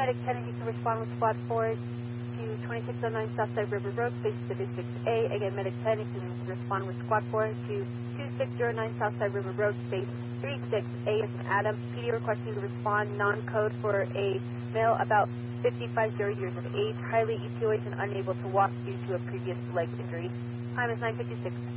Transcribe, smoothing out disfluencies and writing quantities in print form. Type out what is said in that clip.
Medic 10, if you can respond with Squad 4 to 2609 Southside River Road, space Pacific 6A. Again, Medic 10, if you can respond with Squad 4 to 2609 Southside River Road, space 36A as in Adam. PD requesting to respond non-code for a male about 55 years of age, highly ETOH and unable to walk due to a previous leg injury. Time is 9:56.